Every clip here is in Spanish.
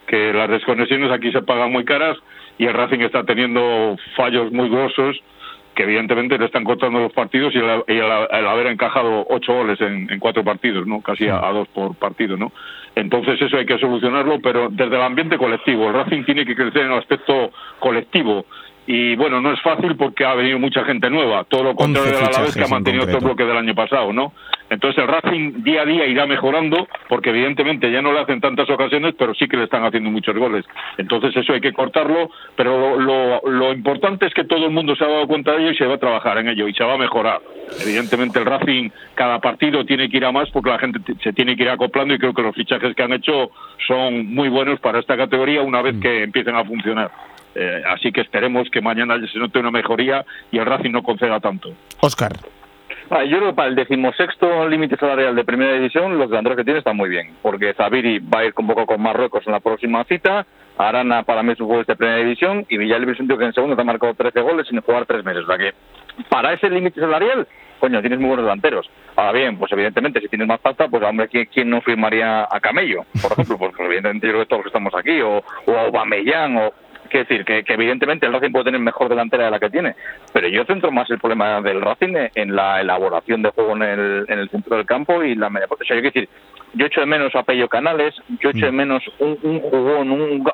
que las desconexiones aquí se pagan muy caras y el Racing está teniendo fallos muy grosos que evidentemente le están cortando los partidos y el haber encajado 8 goles en 4 partidos, ¿no? Casi a 2 por partido, ¿no? Entonces eso hay que solucionarlo, pero desde el ambiente colectivo. El Racing tiene que crecer en el aspecto colectivo. Y bueno, no es fácil porque ha venido mucha gente nueva, todo lo contrario del Alavés, que ha mantenido otro bloque del año pasado, ¿no? Entonces el Racing día a día irá mejorando, porque evidentemente ya no le hacen tantas ocasiones, pero sí que le están haciendo muchos goles. Entonces eso hay que cortarlo, pero lo importante es que todo el mundo se ha dado cuenta de ello y se va a trabajar en ello y se va a mejorar. Evidentemente el Racing cada partido tiene que ir a más porque la gente se tiene que ir acoplando, y creo que los fichajes que han hecho son muy buenos para esta categoría una vez que empiecen a funcionar. Así que esperemos que mañana se note una mejoría y el Racing no conceda tanto. Óscar. Yo creo que para el 16º límite salarial de primera división, los delanteros que tiene están muy bien, porque Zabiri va a ir convocado con Marruecos en la próxima cita, Arana para mí es un jugador de primera división, y Villalba es un tío que en segundo te ha marcado 13 goles sin jugar 3 meses. O sea que para ese límite salarial, coño, tienes muy buenos delanteros. Ahora bien, pues evidentemente si tienes más pasta, pues hombre, ¿quién no firmaría a Camello, por ejemplo? Pues evidentemente yo creo que todos los que estamos aquí, o a Aubameyang, o... Quiero decir, que evidentemente el Racing puede tener mejor delantera de la que tiene, pero yo centro más el problema del Racing en la elaboración de juego en el centro del campo y la media potencia. Yo quiero decir, yo echo de menos a Pello Canales, yo echo de menos un jugón,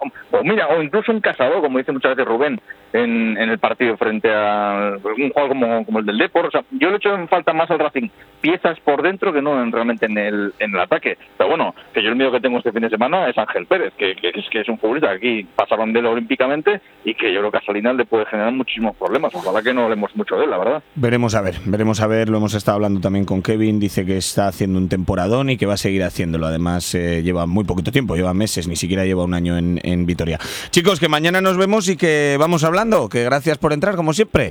o incluso un cazador, como dice muchas veces Rubén, en el partido frente a un juego como el del Depor. O sea, yo le echo en falta más al Racing piezas por dentro que no realmente en el ataque. Pero bueno, que yo el miedo que tengo este fin de semana es Ángel Pérez, que es un futbolista que aquí pasaron de él olímpicamente y que yo creo que a Salinas le puede generar muchísimos problemas. Ojalá que no hablemos mucho de él, la verdad. Veremos a ver, lo hemos estado hablando también con Kevin, dice que está haciendo un temporadón y que va a seguir haciéndolo. Además lleva muy poquito tiempo, lleva meses, ni siquiera lleva un año en Vitoria. Chicos, que mañana nos vemos y que vamos hablando, que gracias por entrar como siempre.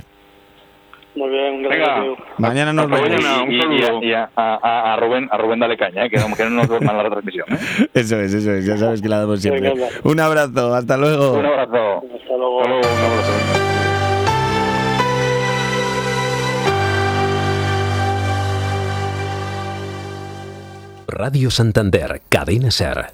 Muy bien, gracias. Mañana nos vemos. Y a Rubén dale caña, que no nos duerman la retransmisión. Eso es, ya sabes que la damos siempre. Un abrazo, hasta luego. Un abrazo. Hasta luego. Un abrazo. Radio Santander, Cadena Ser,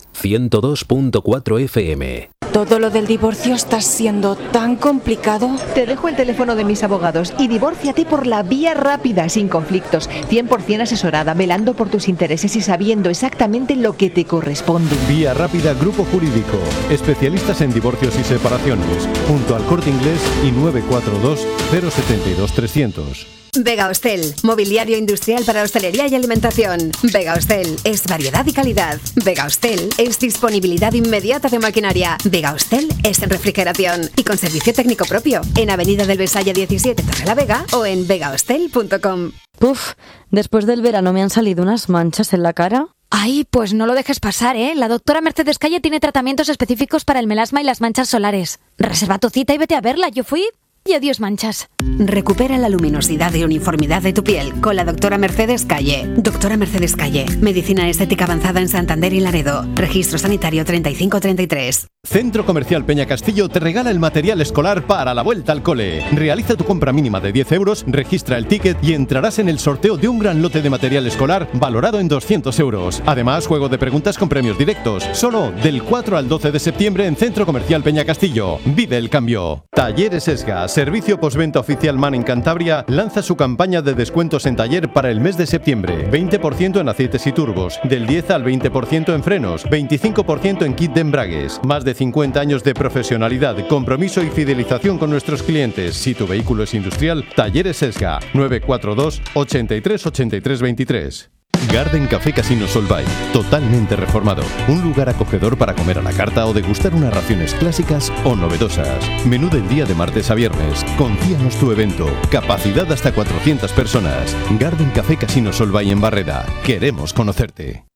102.4 FM. ¿Todo lo del divorcio está siendo tan complicado? Te dejo el teléfono de mis abogados y divórciate por la vía rápida, sin conflictos, 100% asesorada, velando por tus intereses y sabiendo exactamente lo que te corresponde. Vía Rápida Grupo Jurídico, especialistas en divorcios y separaciones, junto al Corte Inglés y 942 072 300. Vega Hostel, mobiliario industrial para hostelería y alimentación. Vega Hostel es variedad y calidad. Vega Hostel es disponibilidad inmediata de maquinaria. Vega Hostel es refrigeración y con servicio técnico propio. En Avenida del Besaya 17, Torrelavega, o en vegahostel.com. Puf, después del verano me han salido unas manchas en la cara. Ay, pues no lo dejes pasar, ¿eh? La doctora Mercedes Calle tiene tratamientos específicos para el melasma y las manchas solares. Reserva tu cita y vete a verla. Yo fui y adiós manchas. Recupera la luminosidad y uniformidad de tu piel con la doctora Mercedes Calle. Doctora Mercedes Calle, medicina estética avanzada en Santander y Laredo. Registro sanitario 3533. Centro Comercial Peña Castillo te regala el material escolar para la vuelta al cole. Realiza tu compra mínima de 10 euros, registra el ticket y entrarás en el sorteo de un gran lote de material escolar valorado en 200 euros. Además, juego de preguntas con premios directos. Solo del 4 al 12 de septiembre en Centro Comercial Peña Castillo. Vive el cambio. Talleres Esga, servicio postventa oficial MAN en Cantabria, lanza su campaña de descuentos en taller para el mes de septiembre. 20% en aceites y turbos, del 10 al 20% en frenos, 25% en kit de embragues. Más de 50 años de profesionalidad, compromiso y fidelización con nuestros clientes. Si tu vehículo es industrial, Talleres Esga, 942 83 83 23. Garden Café Casino Solvay, totalmente reformado. Un lugar acogedor para comer a la carta o degustar unas raciones clásicas o novedosas. Menú del día de martes a viernes. Confíanos tu evento. Capacidad hasta 400 personas. Garden Café Casino Solvay en Barreda. Queremos conocerte.